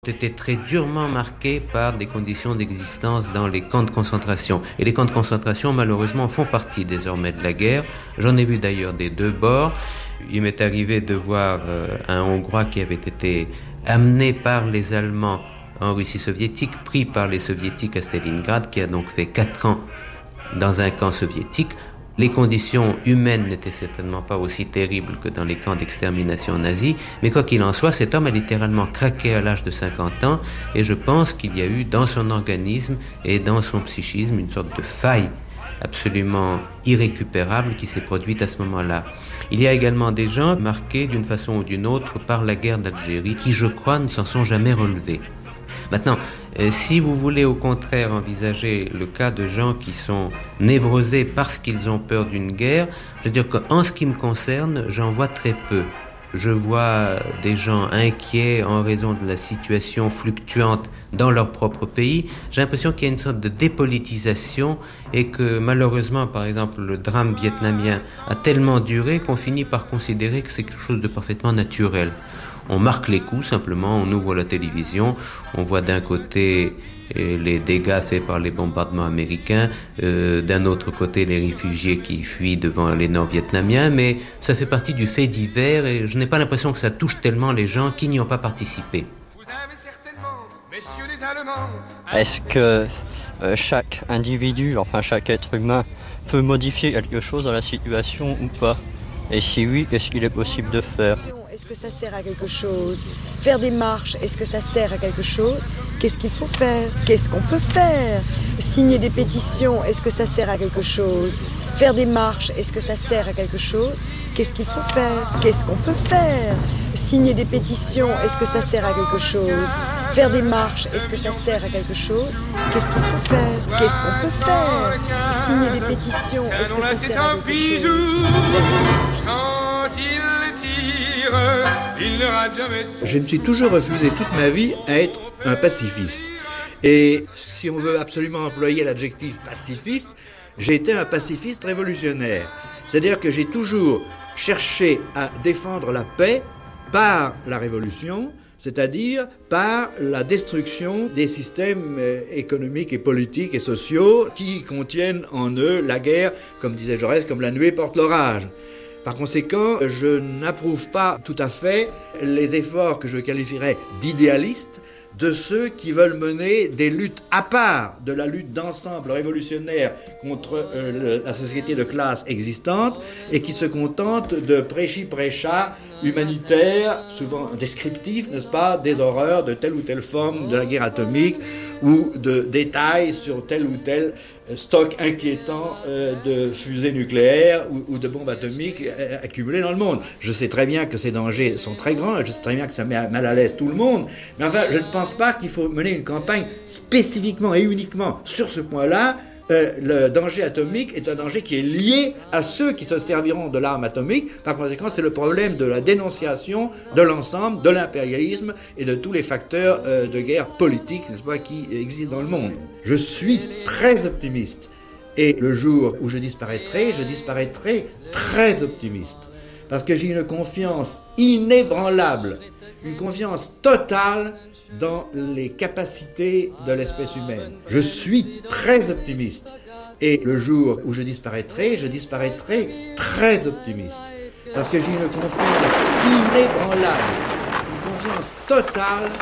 Été très durement marqués par des conditions d'existence dans les camps de concentration. Et les camps de concentration, malheureusement, font partie désormais de la guerre. J'en ai vu d'ailleurs des deux bords. Il m'est arrivé de voir un Hongrois qui avait été amené par les Allemands en Russie soviétique, pris par les Soviétiques à Stalingrad, qui a donc fait 4 ans dans un camp soviétique. Les conditions humaines n'étaient certainement pas aussi terribles que dans les camps d'extermination nazis, mais quoi qu'il en soit, cet homme a littéralement craqué à l'âge de 50 ans, et je pense qu'il y a eu dans son organisme et dans son psychisme une sorte de faille absolument irrécupérable qui s'est produite à ce moment-là. Il y a également des gens marqués d'une façon ou d'une autre par la guerre d'Algérie qui, je crois, ne s'en sont jamais relevés. Maintenant, si vous voulez au contraire envisager le cas de gens qui sont névrosés parce qu'ils ont peur d'une guerre, je veux dire qu'en ce qui me concerne, j'en vois très peu. Je vois des gens inquiets en raison de la situation fluctuante dans leur propre pays. J'ai l'impression qu'il y a une sorte de dépolitisation et que malheureusement, par exemple, le drame vietnamien a tellement duré qu'on finit par considérer que c'est quelque chose de parfaitement naturel. On marque les coups simplement, on ouvre la télévision, on voit d'un côté les dégâts faits par les bombardements américains, d'un autre côté les réfugiés qui fuient devant les Nord-Vietnamiens, mais ça fait partie du fait divers et je n'ai pas l'impression que ça touche tellement les gens qui n'y ont pas participé. Vous avez certainement, messieurs les Allemands... Est-ce que chaque individu, enfin chaque être humain, peut modifier quelque chose dans la situation ou pas? Et si oui, qu'est-ce qu'il est possible de faire? Est-ce que ça sert à quelque chose? Faire des marches, est-ce que ça sert à quelque chose? Qu'est-ce qu'il faut faire? Qu'est-ce qu'on peut faire? Signer des pétitions, est-ce que ça sert à quelque chose? Faire des marches, est-ce que ça sert à quelque chose? Qu'est-ce qu'il faut faire? Qu'est-ce qu'on peut faire? Signer des pétitions, est-ce que ça sert à quelque chose? Faire des marches, est-ce que ça sert à quelque chose? Qu'est-ce qu'il faut faire? Qu'est-ce qu'on peut faire? Signer des pétitions, est-ce que ça sert à quelque chose? Quand il tire, il ne rate jamais. Je me suis toujours refusé toute ma vie à être un pacifiste. Et si on veut absolument employer l'adjectif pacifiste, j'ai été un pacifiste révolutionnaire. C'est-à-dire que j'ai toujours cherché à défendre la paix par la révolution, c'est-à-dire par la destruction des systèmes économiques et politiques et sociaux qui contiennent en eux la guerre, comme disait Jaurès, comme la nuée porte l'orage. Par conséquent, je n'approuve pas tout à fait les efforts que je qualifierais d'idéalistes de ceux qui veulent mener des luttes à part de la lutte d'ensemble révolutionnaire contre la société de classe existante et qui se contentent de prêchi-prêcha humanitaires, souvent descriptifs, n'est-ce pas, des horreurs de telle ou telle forme de la guerre atomique ou de détails sur tel ou tel stock inquiétant de fusées nucléaires ou de bombes atomiques accumulées dans le monde. Je sais très bien que ces dangers sont très grands, je sais très bien que ça met mal à l'aise tout le monde, mais enfin, je ne pense pas qu'il faut mener une campagne spécifiquement et uniquement sur ce point-là. Le danger atomique est un danger qui est lié à ceux qui se serviront de l'arme atomique. Par conséquent, c'est le problème de la dénonciation de l'ensemble, de l'impérialisme et de tous les facteurs de guerre politique, n'est-ce pas, qui existent dans le monde. Je suis très optimiste. Et le jour où je disparaîtrai très optimiste. Parce que j'ai une confiance inébranlable, une confiance totale dans les capacités de l'espèce humaine. Je suis très optimiste. Et le jour où je disparaîtrai très optimiste. Parce que j'ai une confiance inébranlable, une confiance totale